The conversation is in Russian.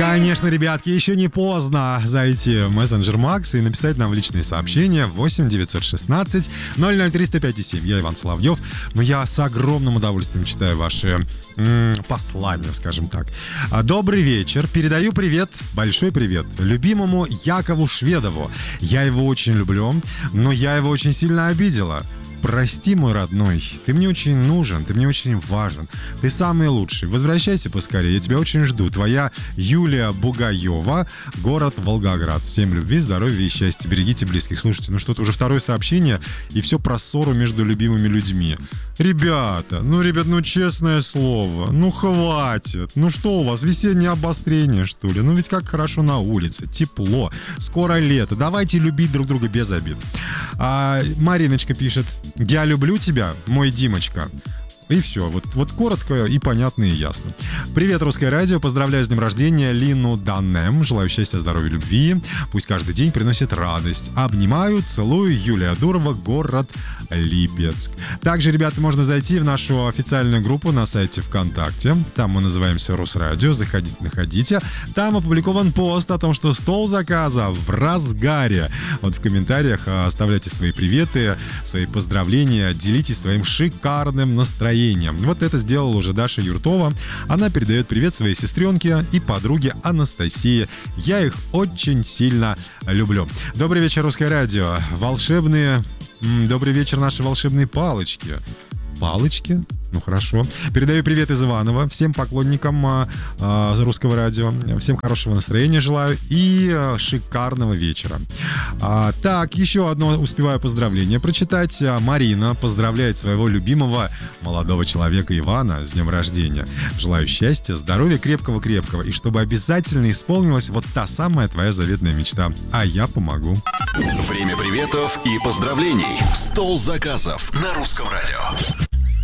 Конечно, ребятки, еще не поздно зайти в мессенджер Макс и написать нам в личные сообщения 8 916 003 105 7. Я Иван Соловьев, но я с огромным удовольствием читаю ваши послания, скажем так. Добрый вечер. Передаю привет, большой привет любимому Якову Шведову. Я его очень люблю, но я его очень сильно обидела. Прости, мой родной, ты мне очень нужен, ты мне очень важен. Ты самый лучший. Возвращайся поскорее, я тебя очень жду. Твоя Юлия Бугаева, город Волгоград. Всем любви, здоровья и счастья. Берегите близких. Слушайте, ну что-то уже второе сообщение, и все про ссору между любимыми людьми. Ребята, ну честное слово, ну хватит. Ну что у вас, весеннее обострение, что ли? Ну ведь как хорошо на улице, тепло, скоро лето. Давайте любить друг друга без обид. Мариночка пишет: я люблю тебя, мой Димочка. И все, вот коротко и понятно и ясно. Привет, Русское радио, поздравляю с днем рождения Лину Данем, желаю счастья, здоровья, любви, пусть каждый день приносит радость. Обнимаю, целую, Юлия Дурова, город Липецк. Также, ребята, можно зайти в нашу официальную группу на сайте ВКонтакте, там мы называемся Русрадио, заходите, находите, там опубликован пост о том, что стол заказа в разгаре. Вот в комментариях оставляйте свои приветы, свои поздравления, делитесь своим шикарным настроением. Вот это сделала уже Даша Юртова. Она передает привет своей сестренке и подруге Анастасии. Я их очень сильно люблю. Добрый вечер, Русское радио. Добрый вечер, наши волшебные палочки. Палочки? Ну хорошо. Передаю привет из Иванова всем поклонникам Русского радио. Всем хорошего настроения желаю и шикарного вечера. Так, еще одно успеваю поздравление прочитать. Марина поздравляет своего любимого молодого человека Ивана с днем рождения. Желаю счастья, здоровья, крепкого-крепкого. И чтобы обязательно исполнилась вот та самая твоя заветная мечта. А я помогу. Время приветов и поздравлений. Стол заказов на Русском радио.